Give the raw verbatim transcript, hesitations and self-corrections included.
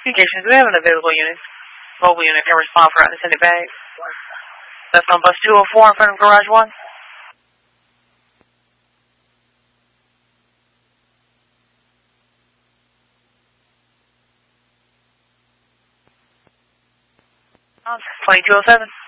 Communications, we have an available unit. Mobile unit can respond for unattended bags. That's on bus two oh four in front of garage one. twenty-two oh seven.